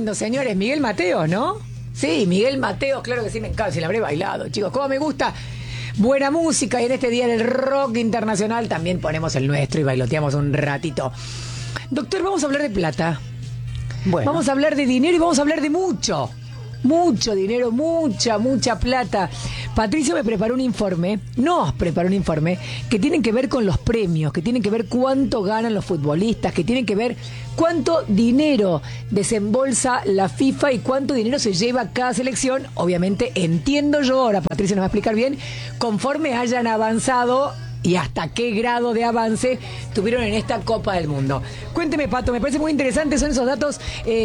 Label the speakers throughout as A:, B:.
A: lindo, señores. Miguel Mateos, ¿no? Sí, Miguel Mateos, claro que sí, me encanta. Si la habré bailado, chicos. ¿Cómo me gusta? Buena música. Y en este día del rock internacional también ponemos el nuestro y bailoteamos un ratito. Doctor, vamos a hablar de plata.
B: Bueno.
A: Vamos a hablar de dinero y vamos a hablar de mucho dinero, mucha plata. Patricio me preparó un informe, nos preparó un informe que tienen que ver con los premios, que tienen que ver cuánto ganan los futbolistas, que tienen que ver cuánto dinero desembolsa la FIFA y cuánto dinero se lleva cada selección. Obviamente entiendo yo, ahora Patricio nos va a explicar bien, conforme hayan avanzado y hasta qué grado de avance tuvieron en esta Copa del Mundo. Cuénteme, Pato, me parece muy interesante, son esos datos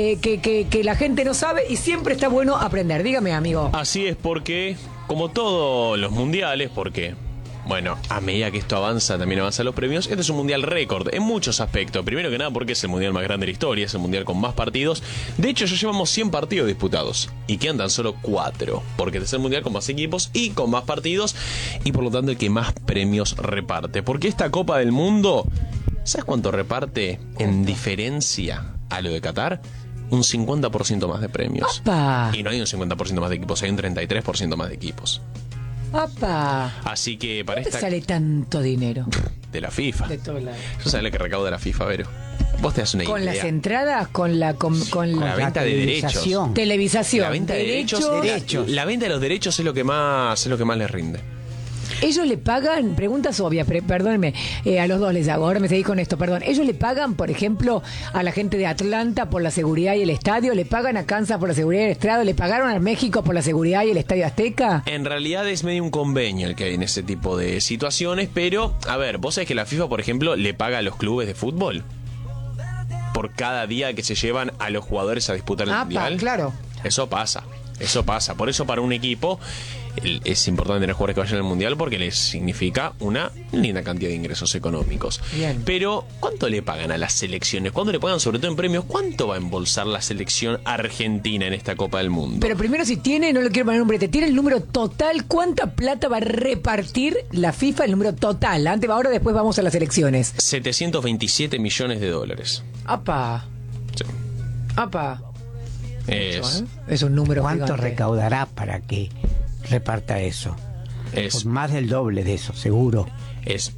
A: que la gente no sabe y siempre está bueno aprender. Dígame, amigo.
C: Así es, porque, como todos los mundiales, porque, bueno, a medida que esto avanza, también avanzan los premios, este es un mundial récord en muchos aspectos. Primero que nada porque es el mundial más grande de la historia, es el mundial con más partidos. De hecho, ya llevamos 100 partidos disputados y quedan tan solo 4, porque este es el mundial con más equipos y con más partidos y por lo tanto el que más premios reparte. Porque esta Copa del Mundo, ¿sabes cuánto reparte en diferencia a lo de Qatar? Un 50% más de premios.
A: ¡Opa!
C: Y no hay un 50% más de equipos, hay un 33% más de equipos.
A: ¡Opa!
C: Así que para
A: ¿Dónde
C: esta...
A: sale tanto dinero?
C: De la FIFA.
A: De todos lados.
C: Yo sabés lo que recauda la FIFA, Vero. Vos te das una idea.
A: ¿Con las entradas? ¿Con la
C: venta de derechos.
A: Televisación.
C: La venta de derechos. La venta de los derechos es lo que más les rinde.
A: Ellos le pagan, preguntas obvias, perdónenme, a los dos les hago, ahora me seguí con esto, perdón. Ellos le pagan, por ejemplo, a la gente de Atlanta por la seguridad y el estadio, le pagan a Kansas por la seguridad y el estadio, le pagaron a México por la seguridad y el estadio Azteca.
C: En realidad es medio un convenio el que hay en ese tipo de situaciones, pero, a ver, vos sabés que la FIFA, por ejemplo, le paga a los clubes de fútbol por cada día que se llevan a los jugadores a disputar el mundial.
A: Claro.
C: Eso pasa. Por eso para un equipo es importante tener jugadores que vayan al mundial porque les significa una linda cantidad de ingresos económicos.
A: Bien.
C: Pero, ¿cuánto le pagan a las selecciones? ¿Cuánto le pagan, sobre todo en premios? ¿Cuánto va a embolsar la selección argentina en esta Copa del Mundo?
A: Pero primero, si tiene, no le quiero poner un brete, tiene el número total, ¿cuánta plata va a repartir la FIFA? El número total. Antes, ahora después vamos a las elecciones.
C: 727 millones de dólares.
A: ¡Apa!
C: Sí.
A: ¡Apa!
C: Es,
A: Es un número
B: ¿Cuánto
A: gigante.
B: recaudará para que reparta eso?
C: es,
B: Pues más del doble de eso, seguro.
C: es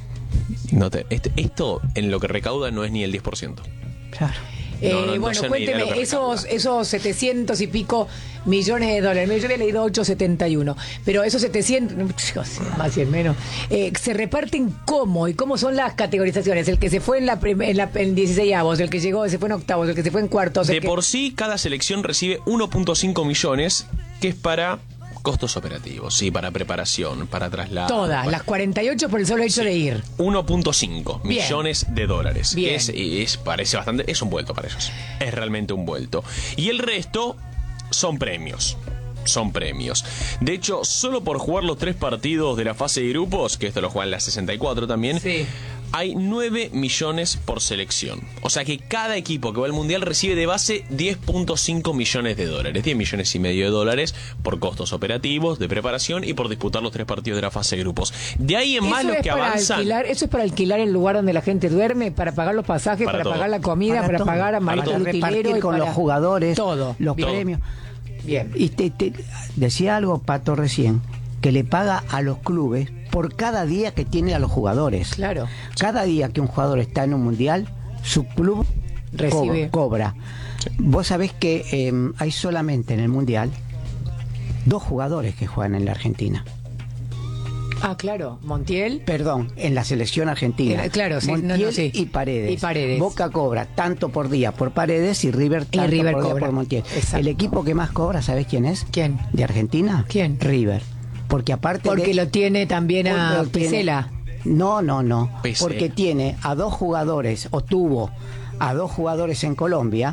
C: esto en lo que recauda no es ni el 10%.
B: Claro.
C: No
A: Bueno,
C: sé ni idea de lo
A: cuénteme,
C: que
A: esos 700 y pico millones de dólares. Yo había leído 871, pero esos 700, más y menos, se reparten cómo y cómo son las categorizaciones. El que se fue en 16avos, el que llegó, se fue en octavos, el que se fue en cuartos.
C: Por sí, cada selección recibe 1.5 millones, que es para costos operativos, sí, para preparación, para traslado.
A: Todas, las 48 por el solo hecho de ir.
C: 1.5
A: Bien.
C: millones de dólares.
A: Bien.
C: Que parece bastante, es un vuelto para ellos. Es realmente un vuelto. Y el resto son premios. Son premios. De hecho, solo por jugar los 3 partidos de la fase de grupos, que esto lo juegan las 64 también,
A: Sí.
C: hay 9 millones por selección. O sea que cada equipo que va al mundial recibe de base 10.5 millones de dólares. 10 millones y medio de dólares por costos operativos, de preparación y por disputar los 3 partidos de la fase de grupos. De ahí en más
A: Eso
C: los
A: es
C: que
A: para
C: avanzan.
A: alquilar, eso es para alquilar el lugar donde la gente duerme, para pagar los pasajes,
C: Para
A: para
C: todo.
A: pagar la comida, para
B: todo.
A: pagar a
C: Para
A: Marito
C: todo.
A: el utilero
B: repartir
A: y
B: con
A: para
B: los jugadores,
A: todo.
B: los
A: Bien.
B: premios.
A: Bien.
B: Y te decía algo, Pato, recién, que le paga a los clubes por cada día que tiene a los jugadores.
A: Claro.
B: Cada día que un jugador está en un mundial, su club
A: Recibe.
B: cobra. Vos sabés que hay solamente en el mundial 2 jugadores que juegan en la Argentina.
A: Ah, claro. Montiel.
B: Perdón, en la selección argentina.
A: Claro, sí,
B: Montiel
A: sí.
B: y Paredes.
A: Y Paredes.
B: Boca cobra tanto por día por Paredes y River tanto
A: River
B: por día
A: cobra.
B: por Montiel.
A: Exacto.
B: El equipo que más cobra, ¿sabés quién es?
A: ¿Quién?
B: ¿De Argentina?
A: ¿Quién?
B: River. Porque aparte
A: Porque
B: de...
A: lo tiene también a
B: Porque tiene-
A: Pesela.
B: No.
C: Pesela.
B: Porque tiene a 2 jugadores, o tuvo a 2 jugadores en Colombia,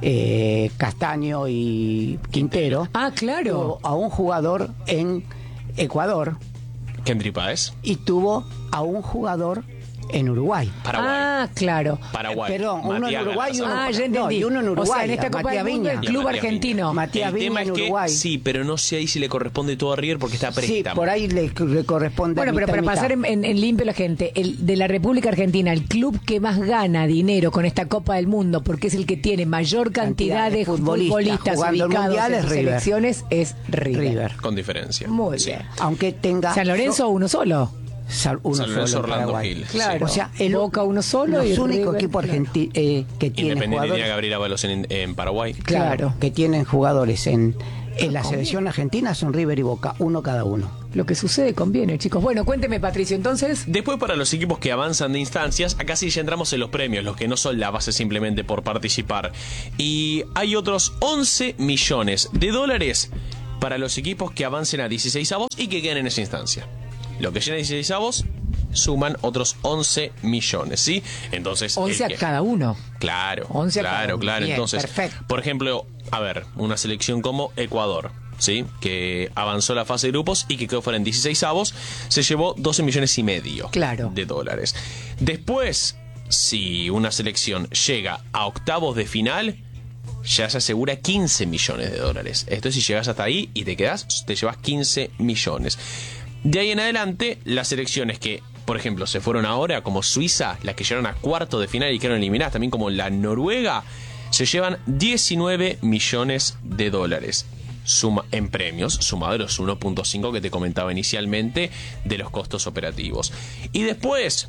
B: Castaño y Quintero.
A: Ah, claro.
B: Tuvo a un jugador en Ecuador
C: Kendry Páez.
B: y tuvo a un jugador en Uruguay.
C: Paraguay.
A: Ah, claro.
C: Paraguay.
B: Perdón, uno en
C: Matías
B: Uruguay y uno,
C: Galazón.
A: Ya entendí.
B: y uno en Uruguay.
A: O sea, en esta Copa
B: Matías
A: del Mundo,
B: Viña.
A: el club
C: Matías
A: argentino.
C: Viña.
B: Matías
C: El
B: Viña
C: tema
B: en
C: es que,
B: Uruguay.
C: sí, pero no sé ahí si le corresponde todo a River porque está a
B: Sí,
C: préstamo.
B: por ahí le corresponde.
A: Bueno, pero para pasar en limpio la gente, el de la República Argentina, el club que más gana dinero con esta Copa del Mundo, porque es el que tiene mayor cantidad de futbolistas
B: jugando el
A: ubicados
B: Mundial
A: en
B: es
A: sus
B: River.
A: selecciones, es River.
C: Con diferencia.
A: Muy
C: Sí.
A: bien.
B: Aunque tenga
A: San Lorenzo uno solo.
B: uno
C: San Lorenzo,
B: solo en
C: Orlando
B: Paraguay.
C: Gil.
A: Claro.
B: O sea,
A: Boca uno solo
B: los
A: y
B: únicos
A: River,
B: equipos
A: claro.
B: que tienen
C: Independiente
B: jugadores,
C: tenía Gabriel Ábalos en Paraguay.
A: Claro.
B: que tienen jugadores en la selección argentina son River y Boca, uno cada uno.
A: Lo que sucede conviene, chicos. Bueno, cuénteme, Patricio, entonces.
C: Después, para los equipos que avanzan de instancias, acá sí ya entramos en los premios, los que no son la base simplemente por participar. Y hay otros 11 millones de dólares para los equipos que avancen a 16avos y que queden en esa instancia. Lo que llega a 16avos suman otros 11 millones, ¿sí? Entonces,
A: 11 a cada uno.
C: Claro,
A: 11 a cada
C: claro,
A: uno.
C: claro.
B: Bien,
C: Entonces,
B: perfecto.
C: por ejemplo, a ver, una selección como Ecuador, ¿sí? Que avanzó la fase de grupos y que quedó fuera en 16avos, se llevó 12 millones y medio
A: Claro.
C: de dólares. Después, si una selección llega a octavos de final, ya se asegura 15 millones de dólares. Esto es si llegas hasta ahí y te quedas, te llevas 15 millones. De ahí en adelante, las selecciones que, por ejemplo, se fueron ahora, como Suiza, las que llegaron a cuartos de final y quedaron eliminadas, también como la Noruega, se llevan 19 millones de dólares en premios, sumado a los 1.5 que te comentaba inicialmente de los costos operativos. Y después,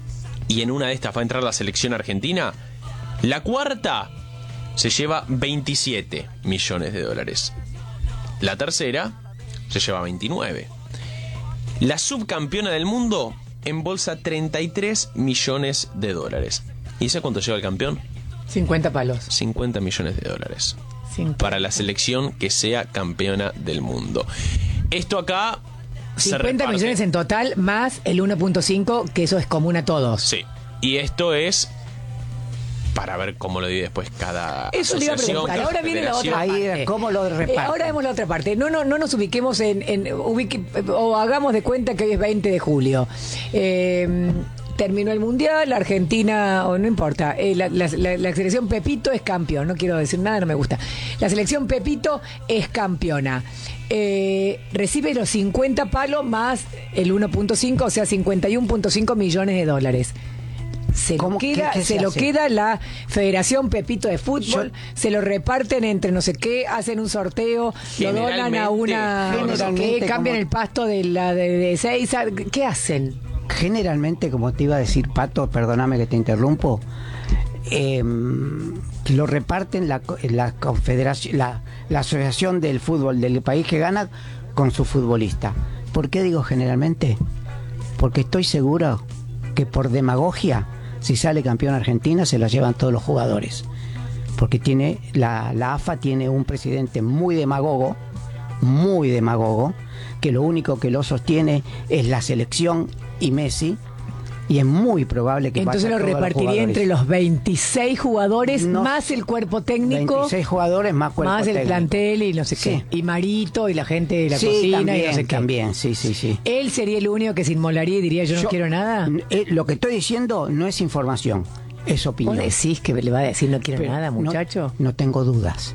C: y en una de estas va a entrar la selección argentina, la cuarta se lleva 27 millones de dólares. La tercera se lleva 29. La subcampeona del mundo embolsa 33 millones de dólares. ¿Y sabes cuánto lleva el campeón?
A: 50 palos.
C: 50 millones de dólares.
A: 50.
C: Para la selección que sea campeona del mundo. Esto acá se
A: 50
C: reparte.
A: millones en total, más el 1.5, que eso es común a todos.
C: Sí. Y esto es para ver cómo lo divide después cada
A: Eso le iba a
C: asociación,
A: preguntar.
C: cada
A: Ahora viene la
C: federación.
A: otra
B: Ahí,
A: parte.
B: ¿cómo lo reparten?
A: Ahora vemos la otra parte. No nos ubiquemos o hagamos de cuenta que hoy es 20 de julio. Terminó el Mundial, Argentina, o no importa, la selección Pepito es campeón, no quiero decir nada, no me gusta. La selección Pepito es campeona. Recibe los 50 palos más el 1.5, o sea, 51.5 millones de dólares. Se lo
B: ¿Cómo?
A: queda,
B: ¿Qué
A: se lo
B: hace?
A: queda la Federación Pepito de Fútbol, se lo reparten entre no sé qué, hacen un sorteo, lo donan a una, no sé
B: Generalmente,
A: qué, cambian
B: como-
A: el pasto de Seiza, ¿qué hacen?
B: Generalmente, como te iba a decir, Pato, perdóname que te interrumpo, lo reparten la confederación, la asociación del fútbol del país que gana con su futbolista. ¿Por qué digo generalmente? Porque estoy seguro que por demagogia, si sale campeón Argentina, se la llevan todos los jugadores. Porque tiene la AFA tiene un presidente muy demagogo, que lo único que lo sostiene es la selección y Messi, y es muy probable que
A: Entonces
B: vaya
A: lo
B: todos los
A: repartiría
B: jugadores.
A: entre los 26 jugadores,
B: No,
A: más el cuerpo técnico,
B: 26 jugadores más cuerpo
A: más el
B: técnico.
A: plantel y no sé
B: Sí.
A: qué. Y Marito y la gente de la
B: Sí,
A: cocina
B: también,
A: y no sé qué.
B: también, sí.
A: Él sería el único que se inmolaría y diría yo no quiero nada.
B: Lo que estoy diciendo no es información, es opinión.
A: ¿Vos decís que le va a decir no quiero
B: Pero
A: nada, muchacho?
B: No tengo dudas.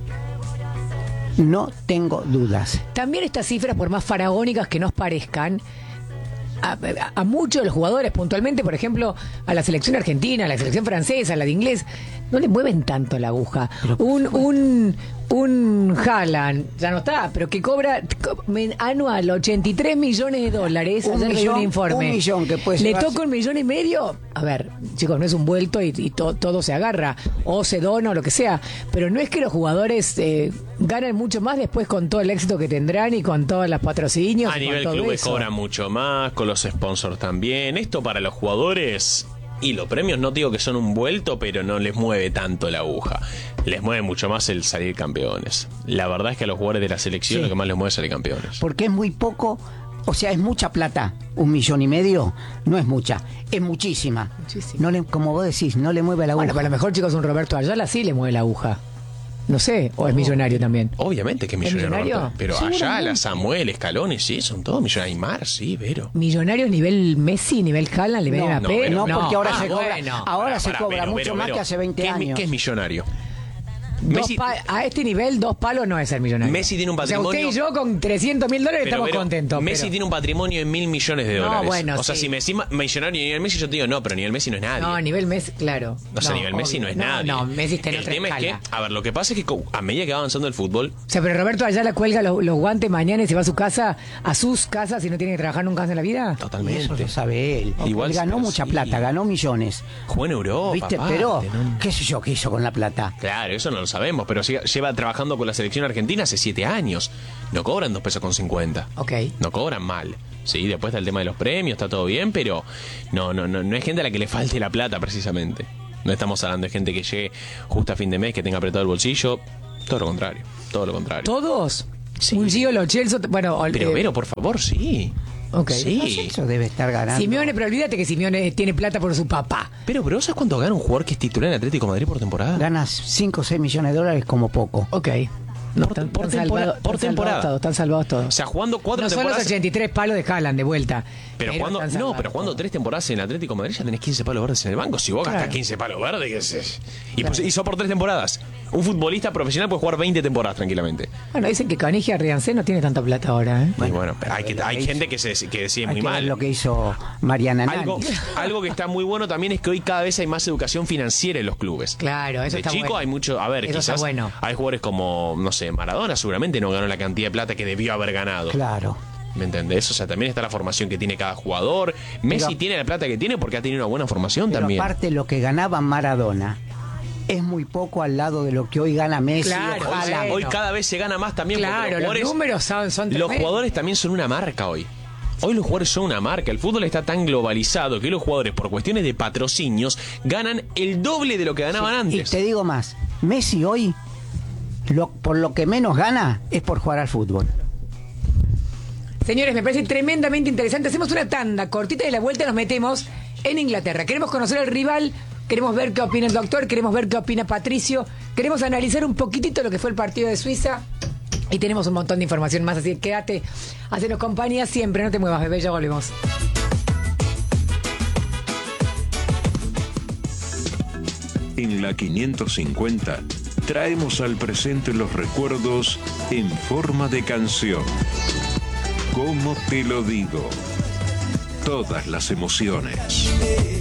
B: No tengo dudas.
A: También estas cifras, por más faragónicas que nos parezcan, a muchos de los jugadores, puntualmente, por ejemplo, a la selección argentina, a la selección francesa, a la de inglés, no le mueven tanto la aguja. Un Haaland, ya no está, pero que cobra anual 83 millones de dólares. Ayer leí un informe.
B: Un millón que puede
A: ¿Le
B: llevarse.
A: toca 1,5 millones? A ver, chicos, no es un vuelto y todo se agarra, o se dona o lo que sea, pero no es que los jugadores ganan mucho más después con todo el éxito que tendrán y con todos los patrocinios.
C: A
A: y con
C: nivel
A: todo
C: clubes
A: eso.
C: cobran mucho más, con los sponsors también. Esto para los jugadores y los premios no digo que son un vuelto, pero no les mueve tanto la aguja. Les mueve mucho más el salir campeones. La verdad es que a los jugadores de la selección
B: Sí.
C: lo que más les mueve es salir campeones.
B: Porque es muy poco, o sea, es mucha plata. 1,5 millones no es mucha, es muchísima.
A: Muchísima.
B: No le, como vos decís, no le mueve la aguja.
A: Bueno, pero a lo mejor, chicos, un Roberto Ayala sí le mueve la aguja. No sé, o es millonario también.
C: Obviamente que es
A: ¿Es
C: millonario.
A: millonario?
C: Pero
A: Seguramente.
C: Ayala, Samuel, Scaloni, sí, son todos millonarios. Aymar, sí, Vero.
A: Millonarios nivel Messi, nivel Haaland, nivel
B: No,
A: Mbappé.
C: no,
B: No, porque ahora
A: Ah,
B: se cobra,
A: bueno.
B: ahora se
C: Pará,
B: cobra
C: Vero,
B: mucho
C: Vero,
B: más
C: Vero.
B: que hace 20 años.
C: ¿Qué es millonario?
A: A este nivel, 2 palos no es ser millonario.
C: Messi tiene un patrimonio.
A: O sea, usted y yo con $300.000 estamos
C: Vero,
A: contentos.
C: Messi
A: pero-
C: tiene un patrimonio de $1.000 millones de
A: No,
C: dólares.
A: bueno,
C: o sea,
A: sí.
C: si me decís millonario nivel Messi, yo te digo no, pero nivel Messi no es nadie.
A: No, nivel Messi, claro.
C: O sea, nivel Messi
A: obvio.
C: no es nadie.
A: No, Messi está en
C: El
A: otra
C: tema
A: escala.
C: es que, a ver, lo que pasa es que a medida que va avanzando el fútbol,
A: O sea, pero Roberto Ayala cuelga los guantes mañana y se va a su casa, a sus casas y no tiene que trabajar nunca más en la vida.
B: Y eso
C: totalmente.
B: lo sabe él.
C: Igual
B: Él ganó
C: pero
B: mucha
C: sí.
B: plata, ganó millones.
C: Jugó en Europa.
B: ¿Viste?
C: aparte,
B: Pero,
C: ¿no?
B: qué sé yo qué hizo con la plata.
C: Claro, eso no lo sabemos, pero lleva trabajando con la selección argentina hace 7 años. No cobran 2,50 pesos.
A: Ok.
C: No cobran mal. Sí, después está el tema de los premios, está todo bien, pero no es gente a la que le falte la plata precisamente. No estamos hablando de gente que llegue justo a fin de mes, que tenga apretado el bolsillo. Todo lo contrario, todo lo contrario.
A: ¿Todos?
C: Sí.
A: Un Gio, Lo Celso, bueno...
C: Pero, Vero, por favor, sí.
A: Ok.
C: Sí.
B: Eso debe estar ganando.
A: Simeone, pero olvídate que Simeone tiene plata por su papá.
C: Pero, ¿sabes cuánto gana un jugador que es titular en Atlético de Madrid por temporada?
B: Ganas 5 o 6 millones de dólares como poco.
A: Ok. No,
C: Por temporada.
A: Están salvados todos.
C: O sea, jugando 4
A: No son los
C: temporadas.
A: 83 palos de Haaland de vuelta.
C: Pero
A: están salvados
C: pero jugando
A: todos.
C: 3 temporadas en Atlético de Madrid ya tenés 15 palos verdes en el banco. Si vos gastás
A: Claro.
C: 15 palos verdes, ¿qué es? Y hizo por 3 temporadas. Un futbolista profesional puede jugar 20 temporadas tranquilamente.
A: Bueno, dicen que Canigia Riancé no tiene tanta plata ahora, ¿eh?
C: Y bueno, pero hay
B: hizo.
C: gente que decide
B: Hay
C: muy
B: que ver
C: mal.
B: lo que hizo Mariana Nani.
C: Algo que está muy bueno también es que hoy cada vez hay más educación financiera en los clubes.
A: Claro, eso
C: De
A: está
C: chico
A: bueno.
C: hay mucho, a ver,
A: Eso está
C: quizás
A: bueno.
C: hay jugadores como, no sé, Maradona seguramente no ganó la cantidad de plata que debió haber ganado.
B: Claro.
C: ¿Me entendés? O sea, también está la formación que tiene cada jugador. Messi
B: Pero-
C: tiene la plata que tiene porque ha tenido una buena formación
B: Pero
C: también.
B: aparte lo que ganaba Maradona es muy poco al lado de lo que hoy gana Messi.
A: Claro,
B: o Haaland.
A: bueno.
C: Hoy cada vez se gana más también porque
A: Claro,
C: los
A: los
C: jugadores,
A: números son
C: los
A: tremendos.
C: jugadores también son una marca hoy. Hoy los jugadores son una marca. El fútbol está tan globalizado que los jugadores, por cuestiones de patrocinios, ganan el doble de lo que ganaban
B: Y
C: antes.
B: te digo más, Messi hoy por lo que menos gana es por jugar al fútbol.
A: Señores, me parece tremendamente interesante. Hacemos una tanda cortita y de la vuelta nos metemos en Inglaterra. Queremos conocer al rival, queremos ver qué opina el doctor, queremos ver qué opina Patricio, queremos analizar un poquitito lo que fue el partido de Suiza y tenemos un montón de información más, así que quédate, hacenos compañía siempre, no te muevas, bebé, ya volvemos.
D: En la 550 traemos al presente los recuerdos en forma de canción. ¿Cómo te lo digo? Todas las emociones.